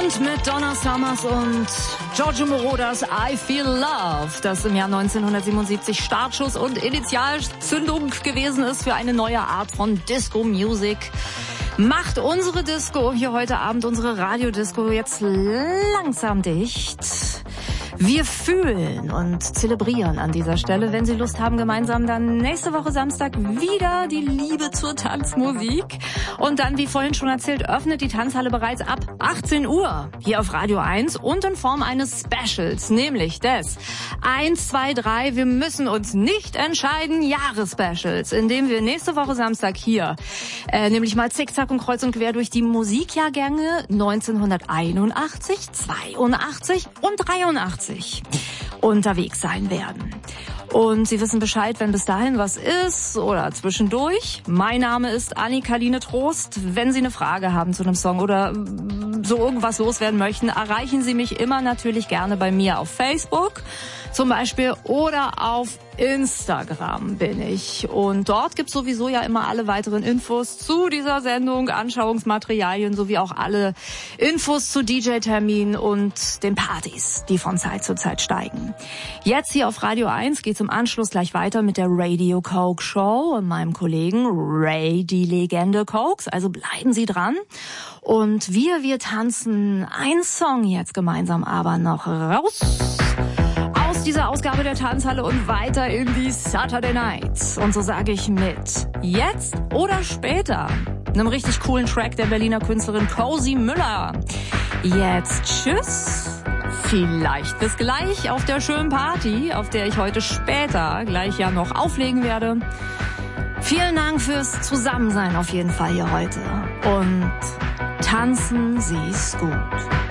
Und mit Donna Summers und Giorgio Moroder's I Feel Love, das im Jahr 1977 Startschuss und Initialzündung gewesen ist für eine neue Art von Disco-Music, macht unsere Disco hier heute Abend, unsere Radiodisco, jetzt langsam dicht. Wir fühlen und zelebrieren an dieser Stelle, wenn Sie Lust haben, gemeinsam dann nächste Woche Samstag wieder die Liebe zur Tanzmusik. Und dann, wie vorhin schon erzählt, öffnet die Tanzhalle bereits ab 18 Uhr hier auf Radio 1 und in Form eines Specials, nämlich des 1, 2, 3, wir müssen uns nicht entscheiden, Jahresspecials, in dem wir nächste Woche Samstag hier nämlich mal zickzack und kreuz und quer durch die Musikjahrgänge 1981, 82 und 83 unterwegs sein werden. Und Sie wissen Bescheid, wenn bis dahin was ist oder zwischendurch. Mein Name ist Annika-Line Trost. Wenn Sie eine Frage haben zu einem Song oder so irgendwas loswerden möchten, erreichen Sie mich immer natürlich gerne bei mir auf Facebook zum Beispiel oder auf Instagram bin ich. Und dort gibt's sowieso ja immer alle weiteren Infos zu dieser Sendung, Anschauungsmaterialien sowie auch alle Infos zu DJ-Terminen und den Partys, die von Zeit zu Zeit steigen. Jetzt hier auf Radio 1 geht's im Anschluss gleich weiter mit der Radio Coke Show und meinem Kollegen Ray, die Legende Cokes. Also bleiben Sie dran. Und wir tanzen einen Song jetzt gemeinsam aber noch raus aus dieser Ausgabe der Tanzhalle und weiter in die Saturday Nights. Und so sage ich mit jetzt oder später einem richtig coolen Track der Berliner Künstlerin Cozy Müller. Jetzt tschüss, vielleicht bis gleich auf der schönen Party, auf der ich heute später gleich ja noch auflegen werde. Vielen Dank fürs Zusammensein auf jeden Fall hier heute. Und tanzen Sie's gut.